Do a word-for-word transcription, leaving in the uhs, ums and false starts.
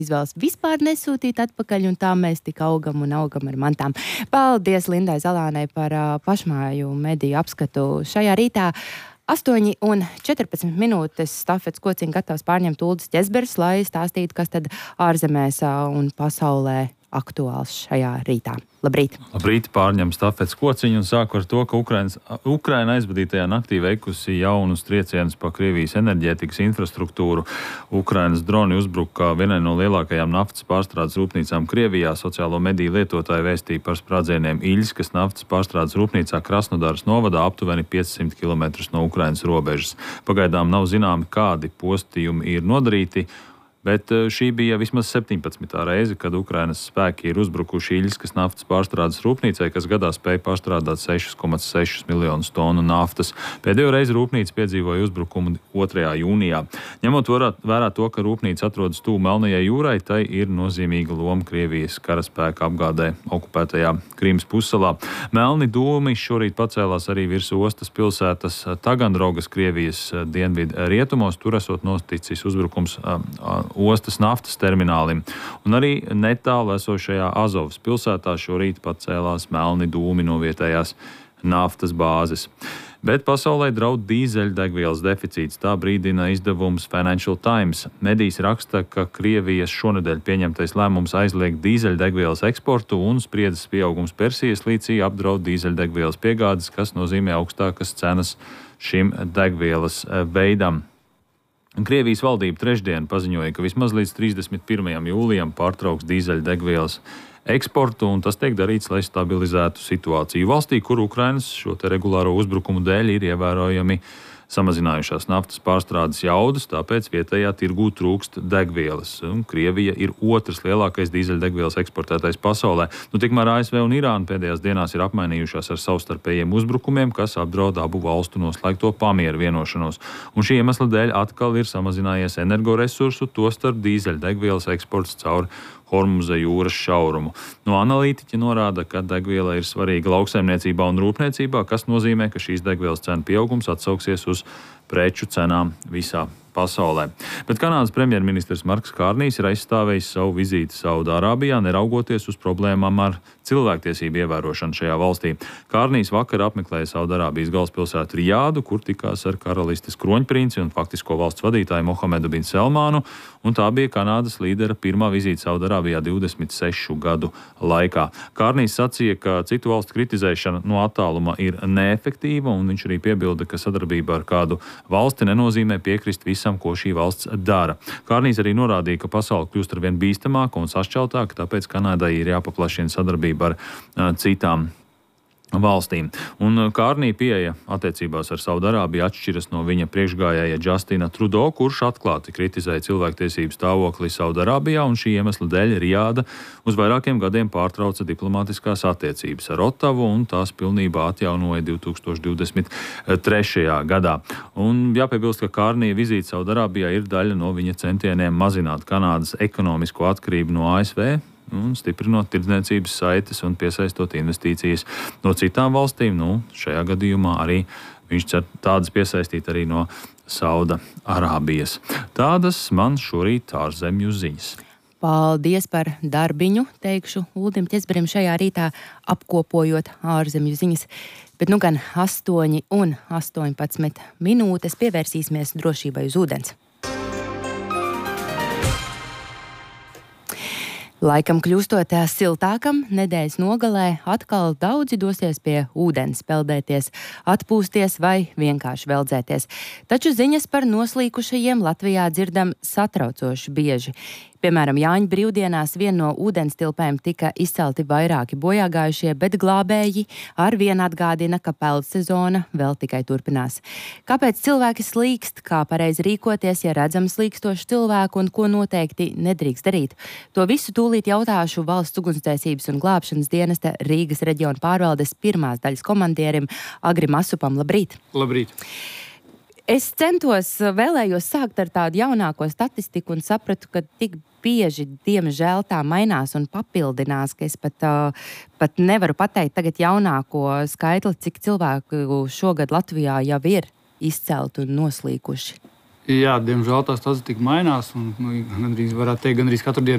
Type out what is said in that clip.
izvēlas vispār nesūtīt atpakaļ, un tā mēs tik augam un augam ar mantām. Paldies Lindai Zalānei par uh, pašmāju mediju apskatu šajā rītā. astoņi un četrpadsmit minūtes stafets kociņu gatavs pārņemt Uldis Ķezbers, lai stāstītu, kas tad ārzemēs uh, un pasaulē aktuāls šajā rītā. Labrīt! Labrīt, pārņem stafets kociņu un sāku ar to, ka Ukrainas, Ukraina aizvadītajā naktī veikusi jaunus triecienus pa Krievijas enerģētikas infrastruktūru. Ukrainas droni uzbruka vienai no lielākajām naftas pārstrādes rūpnīcām Krievijā. Sociālo mediju lietotāji vēstīja par sprādzieniem Iļskas naftas pārstrādes rūpnīcā Krasnodaras novadā aptuveni piecsimt kilometrus no Ukrainas robežas. Pagaidām nav zināmi, kādi postījumi ir nodarīti. Bet šī bija vismaz septiņpadsmitā reize, kad Ukrainas spēki ir uzbrukuši Iļskas naftas pārstrādes rūpnīcai, kas gadā spēja pārstrādāt sešas komats sešas miljonus tonu naftas. Pēdējo reizi rūpnīca piedzīvoja uzbrukumu otrajā jūnijā. Ņemot vērā to, ka rūpnīca atrodas tuvu Melnajai jūrai, tai ir nozīmīga loma Krievijas karaspēka apgādē okupētajā Krīmas pussalā. Melni dūmi šorīt pacēlās arī virs ostas pilsētas Tagandrogas Krievijas dienvidu rietumos. Tur esot noticis uzbrukums ostas naftas terminālim. Un arī netālu esošajā Azovas pilsētā šorīt pacēlās melni dūmi no vietējās naftas bāzes. Bet pasaulē draud dīzeļdegvielas deficīts, tā brīdina izdevums Financial Times. Medijs raksta, ka Krievijas šonedēļ pieņemtais lēmums aizliegt dīzeļdegvielas eksportu un spriedzes pieaugums Persijas līcī apdraud dīzeļdegvielas piegādes, kas nozīmē augstākas cenas šim degvielas veidam. Krievijas valdība trešdien paziņoja, ka vismaz līdz trīsdesmit pirmajam jūlijam pārtrauks dīzeļdegvielas eksportu, un tas tiek darīts, lai stabilizētu situāciju valstī, kur Ukrainas šo te regulāro uzbrukumu dēļ ir ievērojami samazinājušās naftas pārstrādes jaudas, tāpēc vietējā tirgū trūkst degvielas. Un Krievija ir otrs lielākais dīzeļdegvielas eksportētājs pasaulē. Nu, tikmēr A S V un Irāna pēdējās dienās ir apmainījušās ar savstarpējiem uzbrukumiem, kas apdraud abu valstu noslēgto pamieru vienošanos. Un šī iemesla dēļ atkal ir samazinājies energoresursu, tostarp dīzeļdegvielas eksports caur Hormuza jūras šaurumu. No analītiķi norāda, ka degviela ir svarīga lauksaimniecībā un rūpniecībā, kas nozīmē, ka šīs degvielas cenu pieaugums atsauksies uz preču cenām visā pasaulē. Bet Kanādas premjerministrs Marks Kārnijs ir aizstāvējis savu vizīti Saudārābijā, neraugoties uz problēmām ar cilvēktiesību ievērošanu šajā valstī. Kārnijs vakar apmeklēja Saudārābijas galvaspilsētu Rijādu, kur tikās ar karalistes kroņprinci un faktisko valsts vadītāju Mohamedu bin Salmānu, un tā bija Kanādas līdera pirmā vizīte Saudārābijā divdesmit sešu gadu laikā. Kārnijs sacīja, ka citu valstu kritizēšana no attāluma ir neefektīva, un viņš arī piebilda, ka sadarbība ar kādu valsti nenozīmē piekrist visam, ko šī valsts dara. Kārnijs arī norādīja, ka pasaule kļūst arvien bīstamāka un sašķeltāka, tāpēc Kanādai ir jāpaplašina sadarbība ar uh, citām valstīm. Un Kārnija pieeja attiecībās ar Saudārābiju atšķiras no viņa priekšgājēja Justina Trudeau, kurš atklāti kritizēja cilvēktiesību stāvokli Saudārābijā, un šī iemesla dēļ Rijāda uz vairākiem gadiem pārtrauca diplomātiskās attiecības ar Ottavu, un tās pilnībā atjaunoja divi tūkstoši divdesmit trešajā gadā. Un jāpiebilst, ka Kārnija vizīte Saudārābijā ir daļa no viņa centieniem mazināt Kanādas ekonomisko atkarību no A S V, un stiprinot tirdzniecības saites un piesaistot investīcijas no citām valstīm. Nu, šajā gadījumā arī viņš cer tādas piesaistīt arī no Saudārābijas. Tādas man šorīt ārzemju ziņas. Paldies par darbiņu, teikšu Uldim Ķezberim šajā rītā, apkopojot ārzemju ziņas. Bet nu gan astoņi un astoņpadsmit minūtes pievērsīsimies drošībai uz ūdens. Laikam kļūstot siltākam, nedēļas nogalē atkal daudzi dosies pie ūdens peldēties, atpūsties vai vienkārši veldzēties. Taču ziņas par noslīkušajiem Latvijā dzirdam satraucoši bieži. Piemēram, Jāņu brīvdienās viena no ūdenstilpēm tika izcelti vairāki bojāgājušie, bet glābēji ar vienu atgādina, ka peld sezona vēl tikai turpinās. Kāpēc cilvēki slīkst, kā pareizi rīkoties, ja redzam slīkstošu cilvēku un ko noteikti nedrīkst darīt? To visu tūlīt jautāšu Valsts ugunsdzēsības un glābšanas dienesta Rīgas reģiona pārvaldes pirmās daļas komandierim Agrim Asupam. Labrīt! Labrīt! Es centos, vēlējos sākt ar tādu jaunāko statistiku un sapratu, ka tik bieži, diemžēl, tā mainās un papildinās, ka es pat, uh, pat nevaru pateikt tagad jaunāko skaitli, cik cilvēku šogad Latvijā jau ir izcelti un noslīkuši. Jā, diemžēl tā statistika mainās. Un, nu, gandrīz, varētu teikt, gandrīz katru dienu